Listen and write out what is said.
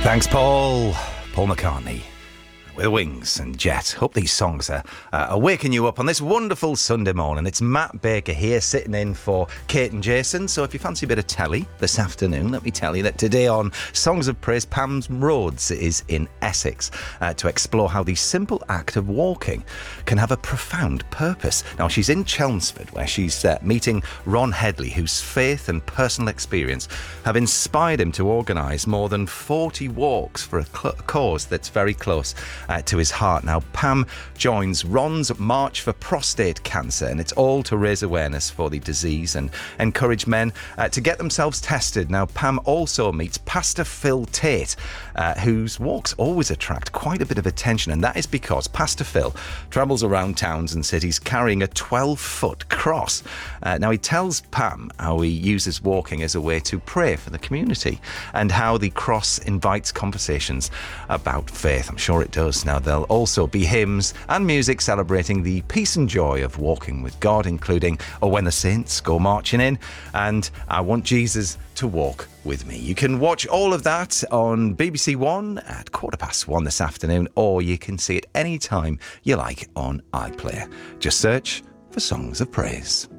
Thanks, Paul. Paul McCartney with Wings and Jet. Hope these songs are waking you up on this wonderful Sunday morning. It's Matt Baker here sitting in for Kate and Jason. So if you fancy a bit of telly this afternoon, let me tell you that today on Songs of Praise, Pam Rhodes is in Essex to explore how the simple act of walking can have a profound purpose. Now, she's in Chelmsford where she's meeting Ron Headley, whose faith and personal experience have inspired him to organise more than 40 walks for a cause that's very close to his heart. Now, Pam joins Ron's March for Prostate Cancer, and it's all to raise awareness for the disease and encourage men to get themselves tested. Now, Pam also meets Pastor Phil Tate, whose walks always attract quite a bit of attention, and that is because Pastor Phil travels around towns and cities carrying a 12-foot cross. Now, he tells Pam how he uses walking as a way to pray for the community and how the cross invites conversations about faith. I'm sure it does. Now, there'll also be hymns and music celebrating the peace and joy of walking with God, including Oh When the Saints Go Marching In and I Want Jesus to Walk With Me. You can watch all of that on BBC One at 1:15 this afternoon, or you can see it anytime you like on iPlayer. Just search for Songs of Praise.